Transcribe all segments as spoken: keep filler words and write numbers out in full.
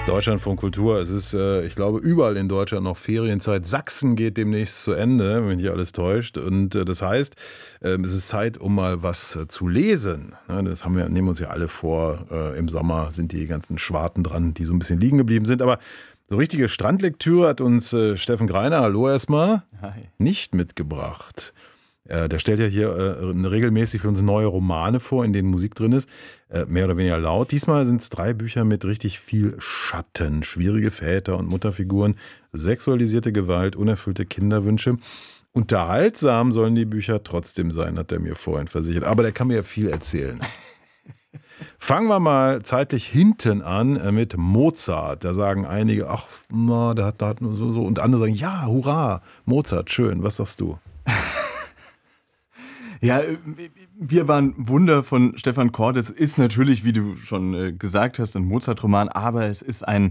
Deutschlandfunk Kultur. Es ist, äh, ich glaube, überall in Deutschland noch Ferienzeit. Sachsen geht demnächst zu Ende, wenn mich alles täuscht. Und äh, das heißt, äh, es ist Zeit, um mal was äh, zu lesen. Ja, das haben wir, nehmen uns ja alle vor. Äh, Im Sommer sind die ganzen Schwarten dran, die so ein bisschen liegen geblieben sind. Aber so richtige Strandlektüre hat uns äh, Steffen Greiner, hallo erstmal, Hi. nicht mitgebracht. Äh, der stellt ja hier äh, regelmäßig für uns neue Romane vor, in denen Musik drin ist. Äh, mehr oder weniger laut. Diesmal sind es drei Bücher mit richtig viel Schatten. Schwierige Väter- und Mutterfiguren, sexualisierte Gewalt, unerfüllte Kinderwünsche. Unterhaltsam sollen die Bücher trotzdem sein, hat er mir vorhin versichert. Aber der kann mir ja viel erzählen. Fangen wir mal zeitlich hinten an mit Mozart. Da sagen einige, ach, na, der hat, der hat nur so, so. Und andere sagen, ja, hurra, Mozart, schön. Was sagst du? Ja, Wir waren Wunder von Stefan Cordes ist natürlich, wie du schon gesagt hast, ein Mozart-Roman, aber es ist ein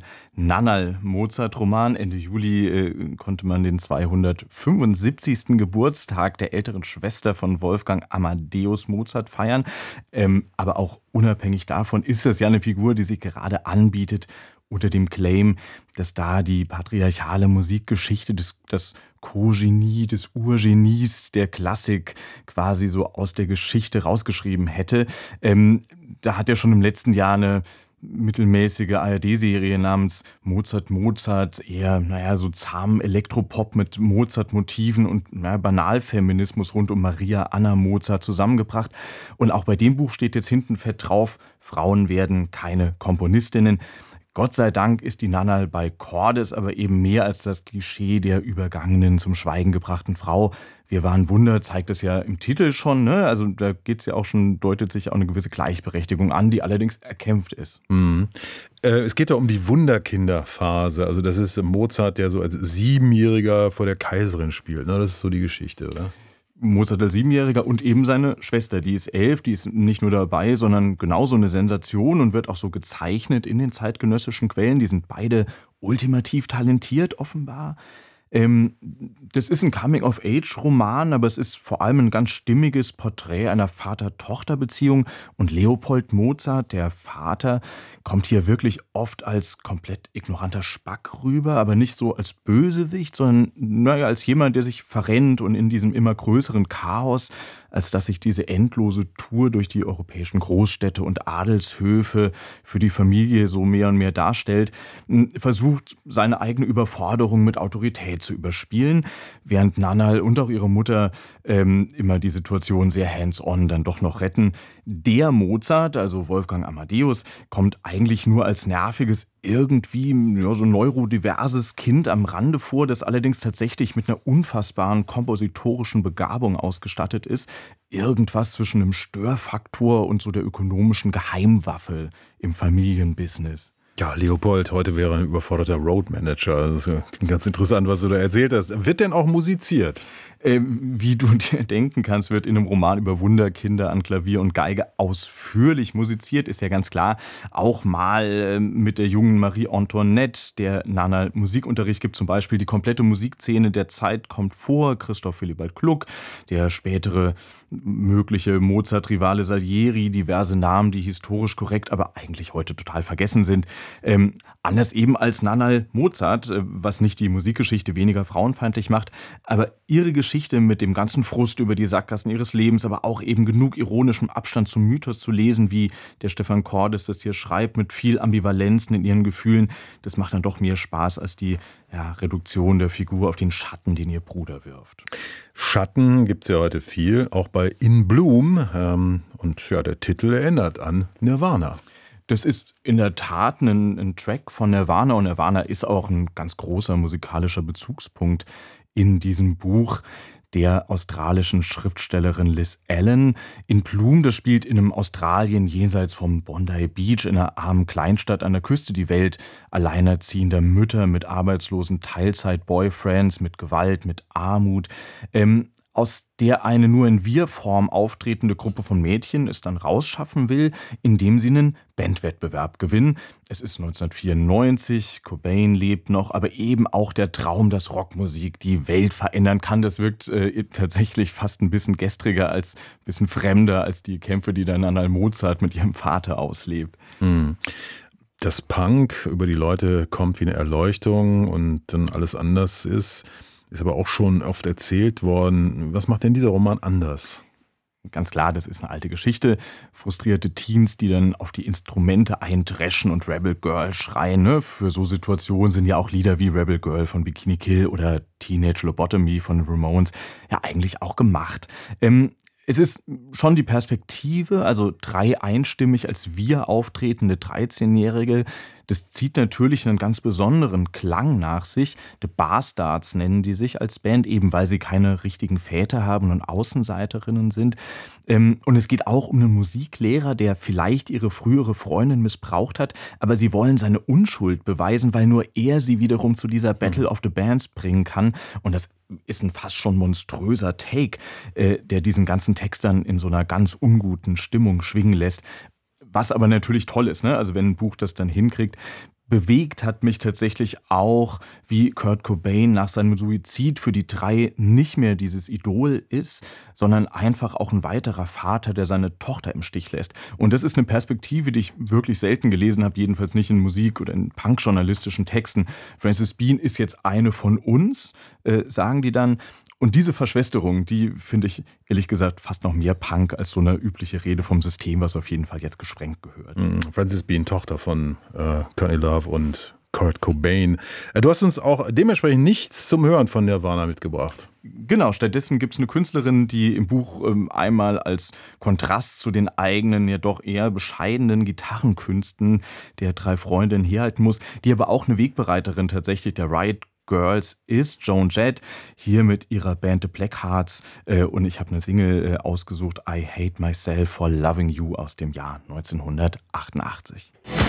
Nannal-Mozart-Roman. Ende Juli äh, konnte man den zweihundertfünfundsiebzigsten Geburtstag der älteren Schwester von Wolfgang Amadeus Mozart feiern. Ähm, aber auch unabhängig davon ist es ja eine Figur, die sich gerade anbietet, unter dem Claim, dass da die patriarchale Musikgeschichte, des, das Co-Genie, des Urgenies der Klassik quasi so aus der Geschichte rausgeschrieben hätte. Ähm, da hat er schon im letzten Jahr eine mittelmäßige A R D-Serie namens Mozart Mozart, eher, naja, so zahmen Elektropop mit Mozart-Motiven und naja, Banalfeminismus rund um Maria Anna Mozart zusammengebracht. Und auch bei dem Buch steht jetzt hinten fett drauf, Frauen werden keine Komponistinnen. Gott sei Dank ist die Nannal bei Cordes aber eben mehr als das Klischee der übergangenen, zum Schweigen gebrachten Frau. Wir waren Wunder, zeigt es ja im Titel schon, ne? Also da geht's ja auch schon, deutet sich auch eine gewisse Gleichberechtigung an, die allerdings erkämpft ist. Mhm. Äh, es geht ja um die Wunderkinderphase. Also das ist Mozart, der so als Siebenjähriger vor der Kaiserin spielt, ne? Das ist so die Geschichte, oder? Mozart als Siebenjähriger und eben seine Schwester, die ist elf, die ist nicht nur dabei, sondern genauso eine Sensation und wird auch so gezeichnet in den zeitgenössischen Quellen. Die sind beide ultimativ talentiert, offenbar. Ähm, das ist ein Coming-of-Age-Roman, aber es ist vor allem ein ganz stimmiges Porträt einer Vater-Tochter-Beziehung. Und Leopold Mozart, der Vater, kommt hier wirklich oft als komplett ignoranter Spack rüber, aber nicht so als Bösewicht, sondern naja, als jemand, der sich verrennt und in diesem immer größeren Chaos, als dass sich diese endlose Tour durch die europäischen Großstädte und Adelshöfe für die Familie so mehr und mehr darstellt, versucht, seine eigene Überforderung mit Autorität zu überspielen, während Nannal und auch ihre Mutter ähm, immer die Situation sehr hands-on dann doch noch retten. Der Mozart, also Wolfgang Amadeus, kommt eigentlich nur als nerviges, irgendwie ja, so neurodiverses Kind am Rande vor, das allerdings tatsächlich mit einer unfassbaren kompositorischen Begabung ausgestattet ist. Irgendwas zwischen einem Störfaktor und so der ökonomischen Geheimwaffe im Familienbusiness. Ja, Leopold, heute wäre ein überforderter Roadmanager. Das ist ganz interessant, was du da erzählt hast. Wird denn auch musiziert? Ähm, wie du dir denken kannst, wird in einem Roman über Wunderkinder an Klavier und Geige ausführlich musiziert, ist ja ganz klar. Auch mal äh, mit der jungen Marie Antoinette, der Nannal Musikunterricht gibt, zum Beispiel die komplette Musikszene der Zeit kommt vor. Christoph Willibald Gluck, der spätere mögliche Mozart-Rivale Salieri, diverse Namen, die historisch korrekt, aber eigentlich heute total vergessen sind. Ähm, anders eben als Nannal Mozart, äh, was nicht die Musikgeschichte weniger frauenfeindlich macht, aber ihre Geschichte mit dem ganzen Frust über die Sackgassen ihres Lebens, aber auch eben genug ironischem Abstand zum Mythos zu lesen, wie der Stefan Cordes das hier schreibt, mit viel Ambivalenzen in ihren Gefühlen, das macht dann doch mehr Spaß als die ja, Reduktion der Figur auf den Schatten, den ihr Bruder wirft. Schatten gibt es ja heute viel, auch bei In Bloom. Ähm, und ja, der Titel erinnert an Nirvana. Das ist in der Tat ein, ein Track von Nirvana und Nirvana ist auch ein ganz großer musikalischer Bezugspunkt in diesem Buch der australischen Schriftstellerin Liz Allen. In Bloom, das spielt in einem Australien jenseits vom Bondi Beach, in einer armen Kleinstadt an der Küste, die Welt alleinerziehender Mütter mit arbeitslosen Teilzeit-Boyfriends, mit Gewalt, mit Armut. Ähm, aus der eine nur in Wir-Form auftretende Gruppe von Mädchen es dann rausschaffen will, indem sie einen Bandwettbewerb gewinnen. Es ist neunzehnhundertvierundneunzig, Cobain lebt noch, aber eben auch der Traum, dass Rockmusik die Welt verändern kann. Das wirkt äh, tatsächlich fast ein bisschen gestriger, als ein bisschen fremder als die Kämpfe, die dann Nannal Mozart mit ihrem Vater auslebt. Mhm. dass Punk über die Leute kommt wie eine Erleuchtung und dann alles anders ist, ist aber auch schon oft erzählt worden. Was macht denn dieser Roman anders? Ganz klar, das ist eine alte Geschichte. Frustrierte Teens, die dann auf die Instrumente eindreschen und Rebel Girl schreien. Ne? Für so Situationen sind ja auch Lieder wie Rebel Girl von Bikini Kill oder Teenage Lobotomy von Ramones ja eigentlich auch gemacht. Ähm, Es ist schon die Perspektive, also drei einstimmig als wir auftretende dreizehnjährige. Das zieht natürlich einen ganz besonderen Klang nach sich. The Bastards nennen die sich als Band, eben weil sie keine richtigen Väter haben und Außenseiterinnen sind. Und es geht auch um einen Musiklehrer, der vielleicht ihre frühere Freundin missbraucht hat, aber sie wollen seine Unschuld beweisen, weil nur er sie wiederum zu dieser Battle of the Bands bringen kann. Und das ist ein fast schon monströser Take, der diesen ganzen Text dann in so einer ganz unguten Stimmung schwingen lässt. Was aber natürlich toll ist, ne? Also wenn ein Buch das dann hinkriegt. Bewegt hat mich tatsächlich auch, wie Kurt Cobain nach seinem Suizid für die drei nicht mehr dieses Idol ist, sondern einfach auch ein weiterer Vater, der seine Tochter im Stich lässt. Und das ist eine Perspektive, die ich wirklich selten gelesen habe, jedenfalls nicht in Musik- oder in punkjournalistischen Texten. Frances Bean ist jetzt eine von uns, äh, sagen die dann. Und diese Verschwesterung, die finde ich ehrlich gesagt fast noch mehr Punk als so eine übliche Rede vom System, was auf jeden Fall jetzt gesprengt gehört. Frances Bean, Tochter von äh, Courtney Love und Kurt Cobain. Du hast uns auch dementsprechend nichts zum Hören von Nirvana mitgebracht. Genau, stattdessen gibt es eine Künstlerin, die im Buch ähm, einmal als Kontrast zu den eigenen, ja doch eher bescheidenen Gitarrenkünsten der drei Freundinnen herhalten muss, die aber auch eine Wegbereiterin tatsächlich der Riot Girls ist, Joan Jett, hier mit ihrer Band The Blackhearts. Äh, und ich habe eine Single äh, ausgesucht, I Hate Myself for Loving You aus dem Jahr neunzehnhundertachtundachtzig.